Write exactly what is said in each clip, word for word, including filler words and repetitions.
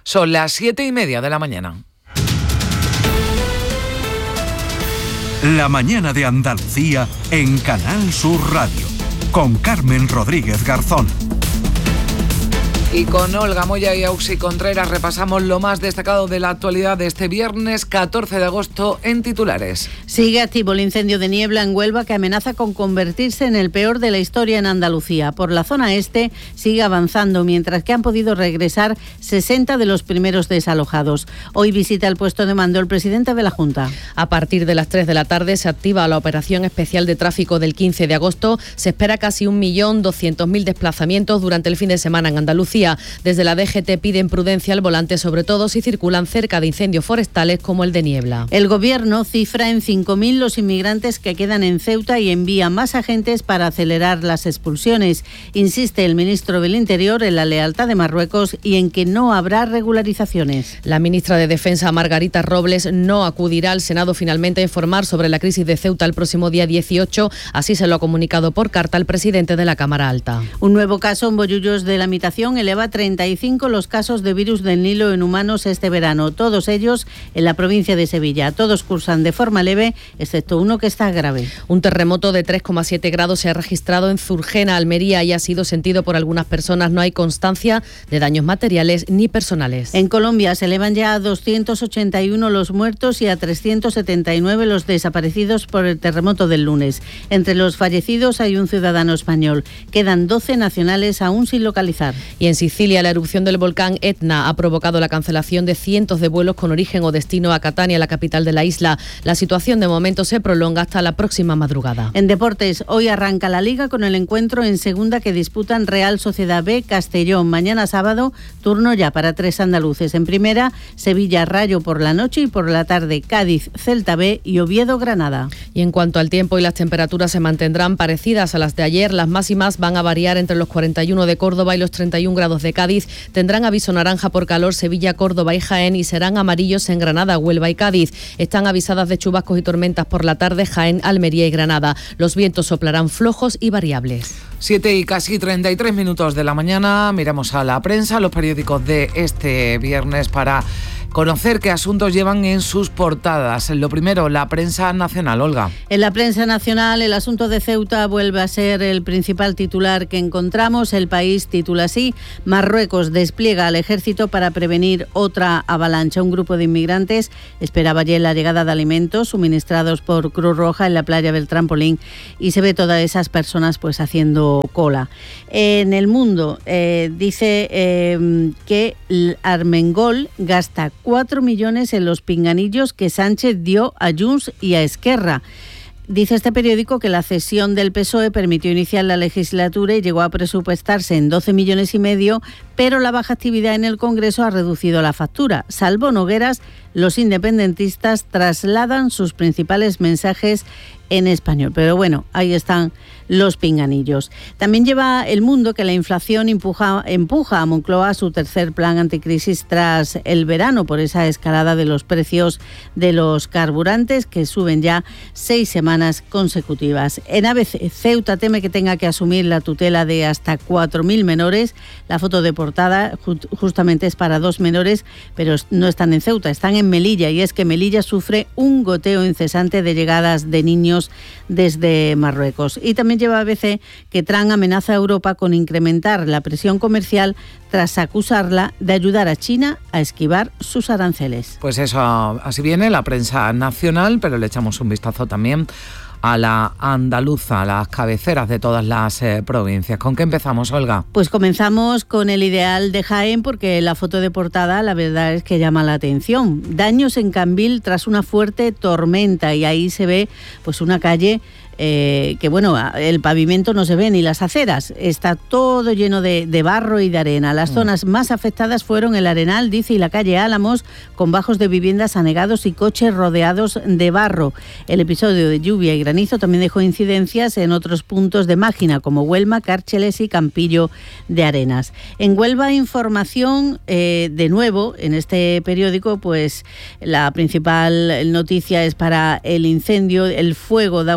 Son las siete y media de la mañana. La mañana de Andalucía en Canal Sur Radio, con Carmen Rodríguez Garzón. Y con Olga Moya y Auxi Contreras repasamos lo más destacado de la actualidad de este viernes catorce de agosto en titulares. Sigue activo el incendio de niebla en Huelva que amenaza con convertirse en el peor de la historia en Andalucía. Por la zona este sigue avanzando, mientras que han podido regresar sesenta de los primeros desalojados. Hoy visita el puesto de mando el presidente de la Junta. A partir de las tres de la tarde se activa la operación especial de tráfico del quince de agosto. Se espera casi un millón doscientos mil desplazamientos durante el fin de semana en Andalucía. Desde la D G T piden prudencia al volante, sobre todo si circulan cerca de incendios forestales como el de niebla. El Gobierno cifra en cinco mil los inmigrantes que quedan en Ceuta y envía más agentes para acelerar las expulsiones. Insiste el ministro del Interior en la lealtad de Marruecos y en que no habrá regularizaciones. La ministra de Defensa, Margarita Robles, no acudirá al Senado finalmente a informar sobre la crisis de Ceuta el próximo día dieciocho. Así se lo ha comunicado por carta el presidente de la Cámara Alta. Un nuevo caso en Bollullos de la Mitación eleva treinta y cinco los casos de virus del Nilo en humanos este verano, todos ellos en la provincia de Sevilla. Todos cursan de forma leve, excepto uno que está grave. Un terremoto de tres coma siete grados se ha registrado en Zurgena, Almería, y ha sido sentido por algunas personas. No hay constancia de daños materiales ni personales. En Colombia se elevan ya a doscientos ochenta y uno los muertos y a trescientos setenta y nueve los desaparecidos por el terremoto del lunes. Entre los fallecidos hay un ciudadano español. Quedan doce nacionales aún sin localizar. Y en Sicilia, la erupción del volcán Etna ha provocado la cancelación de cientos de vuelos con origen o destino a Catania, la capital de la isla. La situación de momento se prolonga hasta la próxima madrugada. En deportes, hoy arranca la Liga con el encuentro en segunda que disputan Real Sociedad B, Castellón. Mañana sábado, turno ya para tres andaluces. En primera, Sevilla Rayo por la noche y por la tarde Cádiz Celta B y Oviedo Granada. Y en cuanto al tiempo, y las temperaturas se mantendrán parecidas a las de ayer. Las máximas van a variar entre los cuarenta y uno de Córdoba y los treinta y un grados de Cádiz. Tendrán aviso naranja por calor Sevilla, Córdoba y Jaén, y serán amarillos en Granada, Huelva y Cádiz. Están avisadas de chubascos y tormentas por la tarde Jaén, Almería y Granada. Los vientos soplarán flojos y variables. Siete y casi treinta y tres minutos de la mañana. Miramos a la prensa, los periódicos de este viernes para conocer qué asuntos llevan en sus portadas. Lo primero, la prensa nacional, Olga. En la prensa nacional, el asunto de Ceuta vuelve a ser el principal titular que encontramos. El País titula así: Marruecos despliega al ejército para prevenir otra avalancha. Un grupo de inmigrantes esperaba ayer la llegada de alimentos suministrados por Cruz Roja en la playa del Trampolín y se ve todas esas personas pues haciendo cola. En El Mundo eh, dice eh, que Armengol gasta cuatro millones en los pinganillos que Sánchez dio a Junts y a Esquerra. Dice este periódico que la cesión del P S O E permitió iniciar la legislatura y llegó a presupuestarse en doce millones y medio, pero la baja actividad en el Congreso ha reducido la factura. Salvo Nogueras, los independentistas trasladan sus principales mensajes en español. Pero bueno, ahí están los pinganillos. También lleva El Mundo que la inflación empuja, empuja a Moncloa a su tercer plan anticrisis tras el verano por esa escalada de los precios de los carburantes que suben ya seis semanas consecutivas. En A B C, Ceuta teme que tenga que asumir la tutela de hasta cuatro mil menores. La foto de portada justamente es para dos menores, pero no están en Ceuta, están en Melilla, y es que Melilla sufre un goteo incesante de llegadas de niños desde Marruecos. Y también lleva A B C que Trump amenaza a Europa con incrementar la presión comercial tras acusarla de ayudar a China a esquivar sus aranceles. Pues eso, así viene la prensa nacional, pero le echamos un vistazo también a la andaluza, a las cabeceras de todas las eh, provincias. ¿Con qué empezamos, Olga? Pues comenzamos con el Ideal de Jaén, porque la foto de portada la verdad es que llama la atención. Daños en Cambil tras una fuerte tormenta, y ahí se ve pues una calle Eh, que bueno, el pavimento no se ve ni las aceras, está todo lleno de, de barro y de arena. Las mm. zonas más afectadas fueron el Arenal, dice, y la calle Álamos, con bajos de viviendas anegados y coches rodeados de barro. El episodio de lluvia y granizo también dejó incidencias en otros puntos de Mágina, como Huelma, Cárcheles y Campillo de Arenas. En Huelva, información eh, de nuevo en este periódico, pues la principal noticia es para el incendio. El fuego da una tregua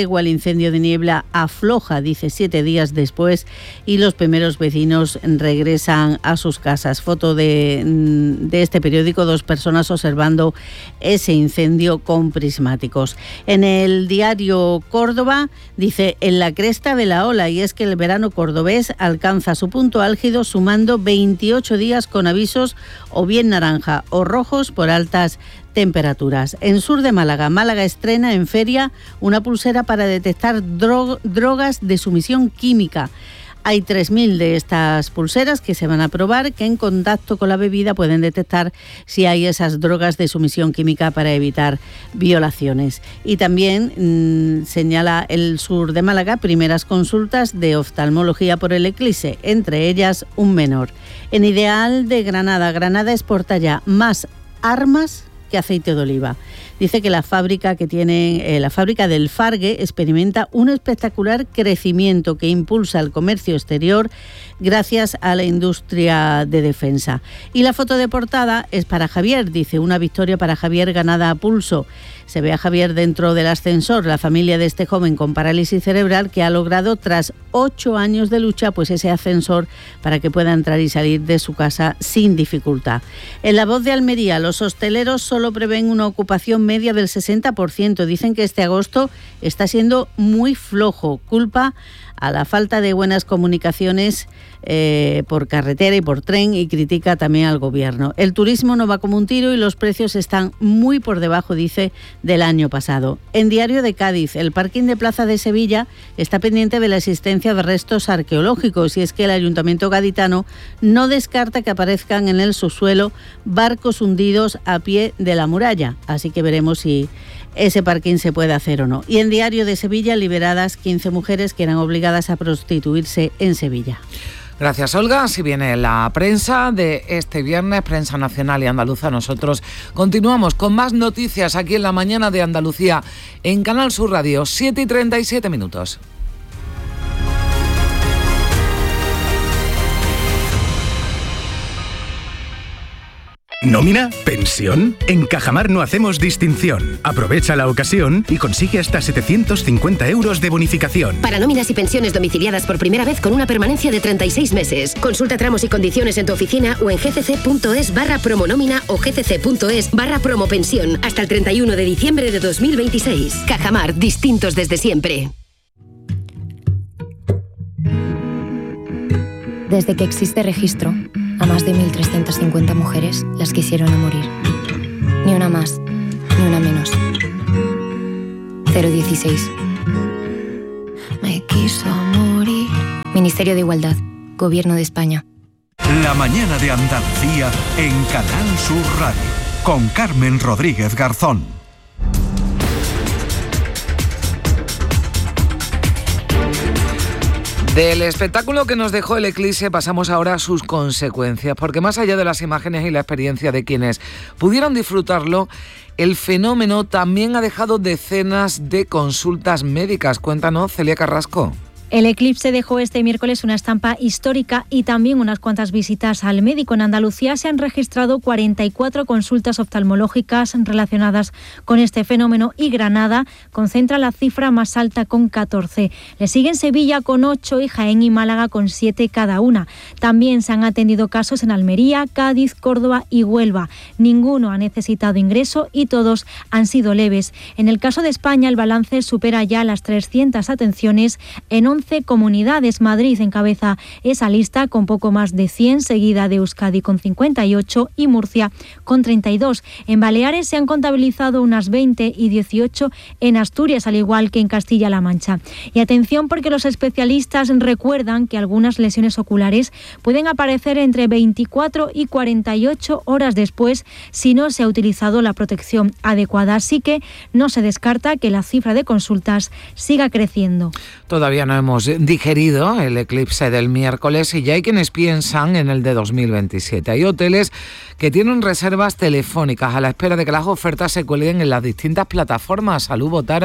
tregua, el incendio de Niebla afloja, dice, siete días después, y los primeros vecinos regresan a sus casas. Foto de, de este periódico, dos personas observando ese incendio con prismáticos. En el diario Córdoba dice, en la cresta de la ola, y es que el verano cordobés alcanza su punto álgido sumando veintiocho días con avisos o bien naranja o rojos por altas temperaturas. En sur de Málaga, Málaga estrena en feria una pulsera para detectar dro- drogas de sumisión química. Hay tres mil de estas pulseras que se van a probar, que en contacto con la bebida pueden detectar si hay esas drogas de sumisión química para evitar violaciones. Y también mmm, señala el sur de Málaga primeras consultas de oftalmología por el eclipse, entre ellas un menor. En Ideal de Granada, Granada exporta ya más armas que aceite de oliva. Dice que la fábrica que tiene, eh, la fábrica del Fargue experimenta un espectacular crecimiento que impulsa el comercio exterior gracias a la industria de defensa. Y la foto de portada es para Javier, dice, una victoria para Javier ganada a pulso. Se ve a Javier dentro del ascensor, la familia de este joven con parálisis cerebral que ha logrado tras ocho años de lucha pues ese ascensor para que pueda entrar y salir de su casa sin dificultad. En La Voz de Almería, los hosteleros solo prevén una ocupación media del sesenta por ciento. Dicen que este agosto está siendo muy flojo, culpa a la falta de buenas comunicaciones eh, por carretera y por tren, y critica también al gobierno. El turismo no va como un tiro y los precios están muy por debajo, dice, del año pasado. En Diario de Cádiz, el parking de Plaza de Sevilla está pendiente de la existencia de restos arqueológicos, y es que el Ayuntamiento gaditano no descarta que aparezcan en el subsuelo barcos hundidos a pie de la muralla, así que veremos si ese parking se puede hacer o no. Y en Diario de Sevilla, liberadas quince mujeres que eran obligadas a prostituirse en Sevilla. Gracias, Olga. Así viene la prensa de este viernes, prensa nacional y andaluza. Nosotros continuamos con más noticias aquí en La Mañana de Andalucía en Canal Sur Radio, siete y treinta y siete minutos. ¿Nómina? ¿Pensión? En Cajamar no hacemos distinción. Aprovecha la ocasión y consigue hasta setecientos cincuenta euros de bonificación. Para nóminas y pensiones domiciliadas por primera vez con una permanencia de treinta y seis meses. Consulta tramos y condiciones en tu oficina o en gcc.es barra promonómina o gcc.es barra promopensión hasta el treinta y uno de diciembre de dos mil veintiséis. Cajamar, distintos desde siempre. Desde que existe registro, a más de mil trescientas cincuenta mujeres las quisieron a morir. Ni una más, ni una menos. cero dieciséis. Me quiso morir. Ministerio de Igualdad, Gobierno de España. La Mañana de Andalucía en Canal Sur Radio, con Carmen Rodríguez Garzón. Del espectáculo que nos dejó el eclipse pasamos ahora a sus consecuencias, porque más allá de las imágenes y la experiencia de quienes pudieron disfrutarlo, el fenómeno también ha dejado decenas de consultas médicas. Cuéntanos, Celia Carrasco. El eclipse dejó este miércoles una estampa histórica y también unas cuantas visitas al médico. En Andalucía se han registrado cuarenta y cuatro consultas oftalmológicas relacionadas con este fenómeno y Granada concentra la cifra más alta con catorce. Le siguen Sevilla con ocho y Jaén y Málaga con siete cada una. También se han atendido casos en Almería, Cádiz, Córdoba y Huelva. Ninguno ha necesitado ingreso y todos han sido leves. En el caso de España, el balance supera ya las trescientas atenciones en once comunidades. Madrid encabeza esa lista con poco más de cien, seguida de Euskadi con cincuenta y ocho y Murcia con treinta y dos. En Baleares se han contabilizado unas veinte y dieciocho en Asturias, al igual que en Castilla-La Mancha. Y atención, porque los especialistas recuerdan que algunas lesiones oculares pueden aparecer entre veinticuatro y cuarenta y ocho horas después si no se ha utilizado la protección adecuada. Así que no se descarta que la cifra de consultas siga creciendo. Todavía no hemos digerido el eclipse del miércoles y ya hay quienes piensan en el de dos mil veintisiete. Hay hoteles que tienen reservas telefónicas a la espera de que las ofertas se cuelguen en las distintas plataformas. Salud, Botaro.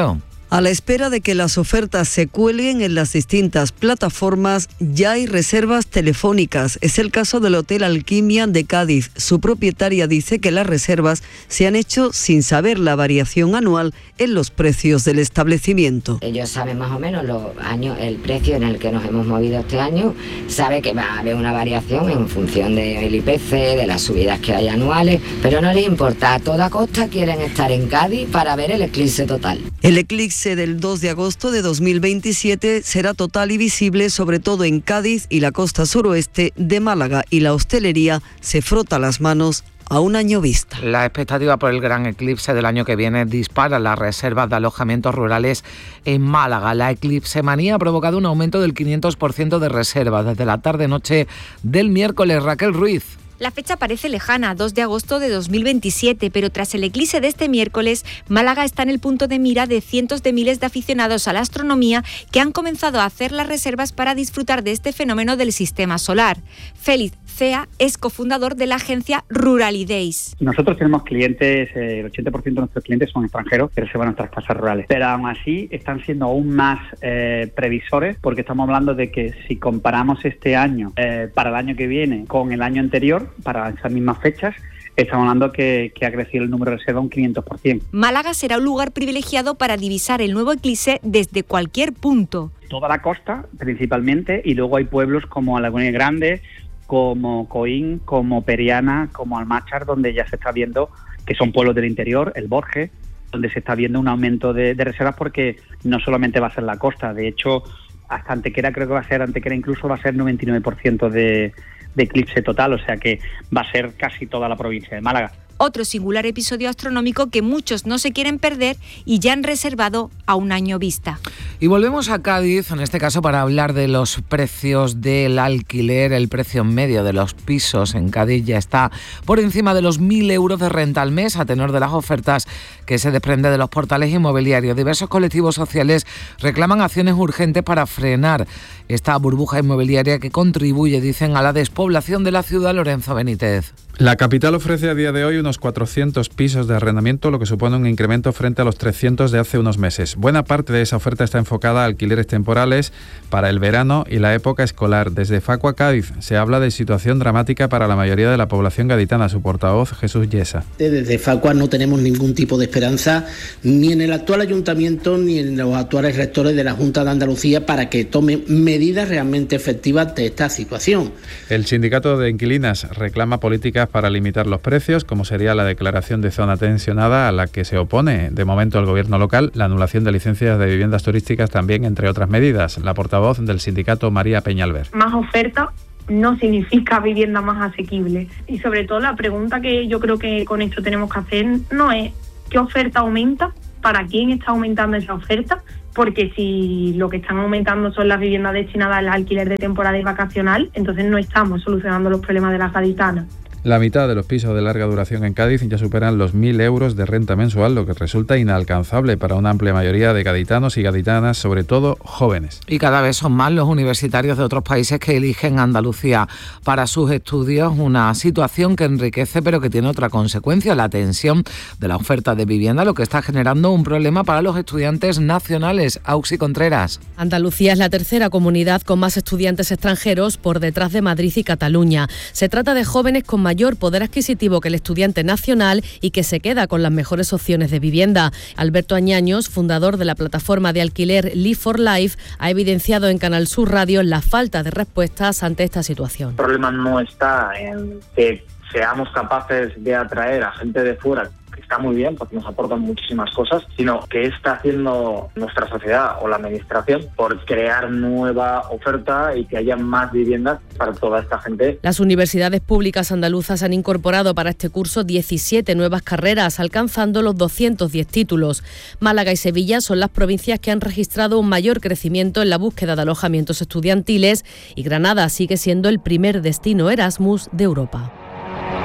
A la espera de que las ofertas se cuelguen en las distintas plataformas, ya hay reservas telefónicas. Es el caso del Hotel Alquimia de Cádiz. Su propietaria dice que las reservas se han hecho sin saber la variación anual en los precios del establecimiento. Ellos saben más o menos los años, el precio en el que nos hemos movido este año, sabe que va a haber una variación en función del I P C, de las subidas que hay anuales, pero no les importa, a toda costa quieren estar en Cádiz para ver el eclipse total. El eclipse del dos de agosto de dos mil veintisiete será total y visible sobre todo en Cádiz y la costa suroeste de Málaga, y la hostelería se frota las manos a un año vista. La expectativa por el gran eclipse del año que viene dispara las reservas de alojamientos rurales en Málaga. La eclipsemanía ha provocado un aumento del quinientos por ciento de reservas desde la tarde-noche del miércoles. Raquel Ruiz. La fecha parece lejana, dos de agosto de dos mil veintisiete, pero tras el eclipse de este miércoles, Málaga está en el punto de mira de cientos de miles de aficionados a la astronomía que han comenzado a hacer las reservas para disfrutar de este fenómeno del sistema solar. Félix Cea es cofundador de la agencia Ruralidays. Nosotros tenemos clientes, eh, el ochenta por ciento de nuestros clientes son extranjeros que reservan nuestras casas rurales, pero aún así están siendo aún más eh, previsores, porque estamos hablando de que si comparamos este año eh, para el año que viene con el año anterior, para esas mismas fechas, estamos hablando que, que ha crecido el número de reservas un quinientos por ciento. Málaga será un lugar privilegiado para divisar el nuevo eclipse desde cualquier punto. Toda la costa, principalmente, y luego hay pueblos como Laguna Grande, como Coín, como Periana, como Almáchar, donde ya se está viendo que son pueblos del interior, el Borges, donde se está viendo un aumento de, de reservas, porque no solamente va a ser la costa, de hecho, hasta Antequera creo que va a ser, Antequera incluso va a ser noventa y nueve por ciento de, de eclipse total, o sea que va a ser casi toda la provincia de Málaga. Otro singular episodio astronómico que muchos no se quieren perder y ya han reservado a un año vista. Y volvemos a Cádiz, en este caso para hablar de los precios del alquiler. El precio medio de los pisos en Cádiz ya está por encima de los mil euros de renta al mes, a tenor de las ofertas que se desprende de los portales inmobiliarios. Diversos colectivos sociales reclaman acciones urgentes para frenar esta burbuja inmobiliaria que contribuye, dicen, a la despoblación de la ciudad. Lorenzo Benítez. La capital ofrece a día de hoy unos cuatrocientos pisos de arrendamiento, lo que supone un incremento frente a los trescientos de hace unos meses. Buena parte de esa oferta está enfocada a alquileres temporales para el verano y la época escolar. Desde Facua Cádiz se habla de situación dramática para la mayoría de la población gaditana. Su portavoz, Jesús Yesa. Desde Facua no tenemos ningún tipo de esperanza, ni en el actual ayuntamiento ni en los actuales rectores de la Junta de Andalucía, para que tomen medidas realmente efectivas de esta situación. El sindicato de inquilinas reclama políticas para limitar los precios, como sería la declaración de zona tensionada, a la que se opone de momento el gobierno local, la anulación de licencias de viviendas turísticas también, entre otras medidas. La portavoz del sindicato, María Peñalver. Más oferta no significa vivienda más asequible, y sobre todo la pregunta que yo creo que con esto tenemos que hacer no es ¿qué oferta aumenta? ¿Para quién está aumentando esa oferta? Porque si lo que están aumentando son las viviendas destinadas al alquiler de temporada y vacacional, entonces no estamos solucionando los problemas de las gaditanas. La mitad de los pisos de larga duración en Cádiz ya superan los mil euros de renta mensual, lo que resulta inalcanzable para una amplia mayoría de gaditanos y gaditanas, sobre todo jóvenes. Y cada vez son más los universitarios de otros países que eligen Andalucía para sus estudios, una situación que enriquece pero que tiene otra consecuencia, la tensión de la oferta de vivienda, lo que está generando un problema para los estudiantes nacionales. Auxi Contreras. Andalucía es la tercera comunidad con más estudiantes extranjeros, por detrás de Madrid y Cataluña. Se trata de jóvenes con mayor poder adquisitivo que el estudiante nacional y que se queda con las mejores opciones de vivienda. Alberto Añaños, fundador de la plataforma de alquiler Live for Life, ha evidenciado en Canal Sur Radio la falta de respuestas ante esta situación. El problema no está en que seamos capaces de atraer a gente de fuera, que está muy bien porque nos aportan muchísimas cosas, sino que está haciendo nuestra sociedad o la administración por crear nueva oferta y que haya más viviendas para toda esta gente. Las universidades públicas andaluzas han incorporado para este curso diecisiete nuevas carreras, alcanzando los doscientos diez títulos. Málaga y Sevilla son las provincias que han registrado un mayor crecimiento en la búsqueda de alojamientos estudiantiles, y Granada sigue siendo el primer destino Erasmus de Europa.